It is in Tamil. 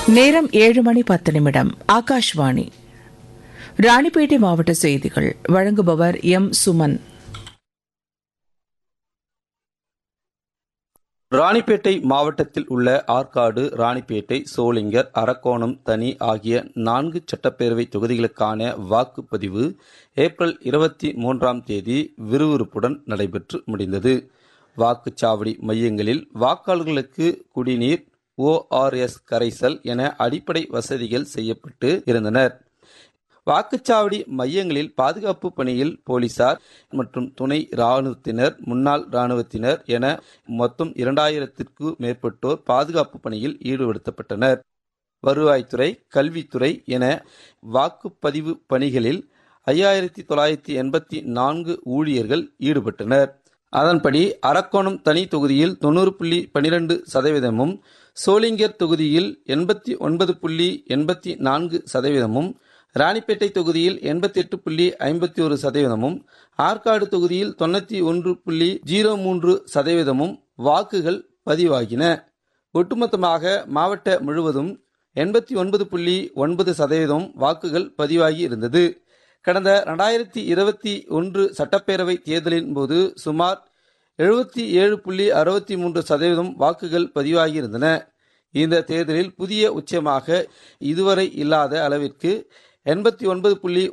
நேரம் 7:10. ஆகாஷ்வாணி. ராணிப்பேட்டை மாவட்ட செய்திகள் வழங்குபவர் எம். சுமன். ராணிப்பேட்டை மாவட்டத்தில் உள்ள ஆற்காடு, ராணிப்பேட்டை, சோளிங்கர், அரக்கோணம், தனி ஆகிய 4 சட்டப்பேரவை தொகுதிகளுக்கான வாக்குப்பதிவு ஏப்ரல் 23 விறுவிறுப்புடன் நடைபெற்று முடிந்தது. வாக்குச்சாவடி மையங்களில் வாக்காளர்களுக்கு குடிநீர், ORS கரைசல் என அடிப்படை வசதிகள் செய்யப்பட்டு இருந்தனர். வாக்குச்சாவடி மையங்களில் பாதுகாப்பு பணியில் போலீசார் மற்றும் துணை ராணுவத்தினர், முன்னாள் ராணுவத்தினர் என மொத்தம் 2000க்கும் மேற்பட்டோர் பாதுகாப்பு பணியில் ஈடுபடுத்தப்பட்டனர். வருவாய்த்துறை, கல்வித்துறை என வாக்குப்பதிவு பணிகளில் 5984 ஊழியர்கள் ஈடுபட்டனர். அதன்படி அரக்கோணம் தனி தொகுதியில் 90.12%, சோளிங்கர் தொகுதியில் 89.84%, ராணிப்பேட்டை தொகுதியில் 88.51%, ஆற்காடு தொகுதியில் 91.03% வாக்குகள் பதிவாகின. ஒட்டுமொத்தமாக மாவட்ட முழுவதும் 89.9% வாக்குகள் பதிவாகி இருந்தது. கடந்த 2021 சட்டப்பேரவை தேர்தலின் போது சுமார் 77.63% வாக்குகள் பதிவாகியிருந்தன. இந்த தேர்தலில் புதிய உச்சமாக இதுவரை இல்லாத அளவிற்கு 89.